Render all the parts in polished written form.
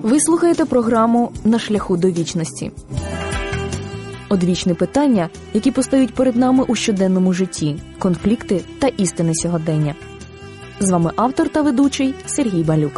Ви слухаєте програму «На шляху до вічності». Одвічні питання, які постають перед нами у щоденному житті, конфлікти та істини сьогодення. З вами автор та ведучий Сергій Балюк.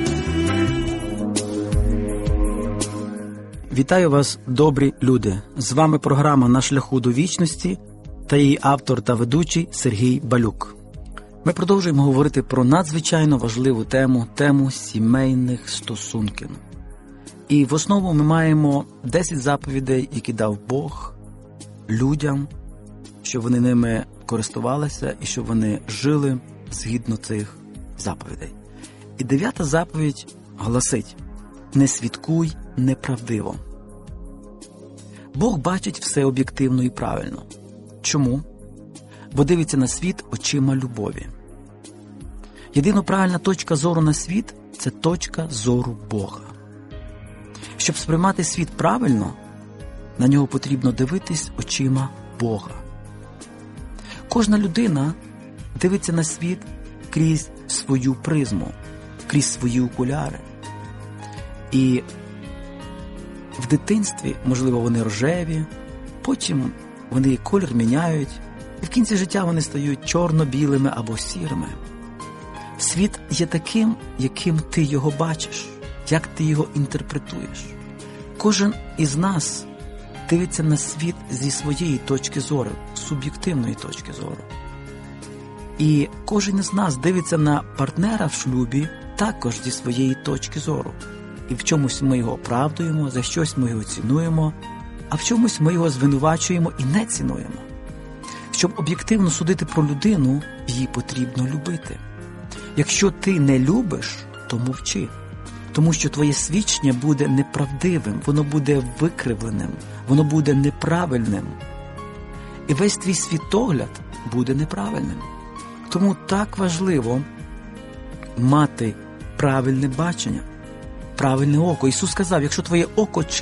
Вітаю вас, добрі люди! З вами програма «На шляху до вічності» та її автор та ведучий Сергій Балюк. Ми продовжуємо говорити про надзвичайно важливу тему сімейних стосунків. І в основу ми маємо 10 заповідей, які дав Бог людям, щоб вони ними користувалися і щоб вони жили згідно цих заповідей. І 9-та заповідь гласить: «Не свідкуй неправдиво». Бог бачить все об'єктивно і правильно. Чому? Бо дивиться на світ очима любові. Єдино правильна точка зору на світ – це точка зору Бога. Щоб сприймати світ правильно, на нього потрібно дивитись очима Бога. Кожна людина дивиться на світ крізь свою призму, крізь свої окуляри. І в дитинстві, можливо, вони рожеві, потім вони колір міняють, і в кінці життя вони стають чорно-білими або сірими. Світ є таким, яким ти його бачиш, як ти його інтерпретуєш. Кожен із нас дивиться на світ зі своєї точки зору, суб'єктивної точки зору. І кожен із нас дивиться на партнера в шлюбі також зі своєї точки зору. І в чомусь ми його оправдуємо, за щось ми його цінуємо, а в чомусь ми його звинувачуємо і не цінуємо. Щоб об'єктивно судити про людину, її потрібно любити. Якщо ти не любиш, то мовчи. Тому що твоє свідчення буде неправдивим, воно буде викривленим, воно буде неправильним. І весь твій світогляд буде неправильним. Тому так важливо мати правильне бачення, правильне око. Ісус сказав, якщо твоє око